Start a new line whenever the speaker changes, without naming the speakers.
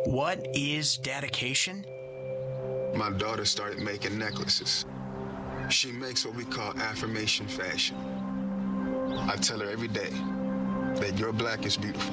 What is dedication?
My daughter started making necklaces. She makes what we call affirmation fashion. I tell her every day that your black is beautiful.